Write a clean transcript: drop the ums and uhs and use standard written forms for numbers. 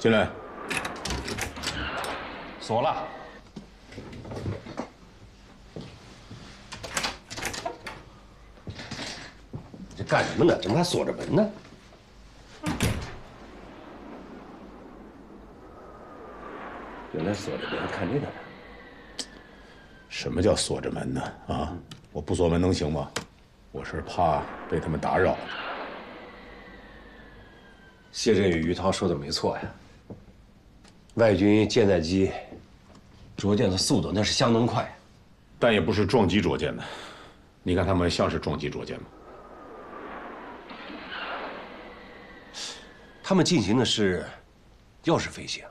进来。 锁了。 这干什么呢？怎么还锁着门呢？原来锁着门看这个呢。 什么叫锁着门呢？啊，我不锁门能行吗？我是怕被他们打扰。 谢震宇、于涛说的没错呀。外军舰载机着舰的速度那是相当快， 但也不是撞击着舰的。你看他们像是撞击着舰吗？ 他们进行的是钥匙飞行。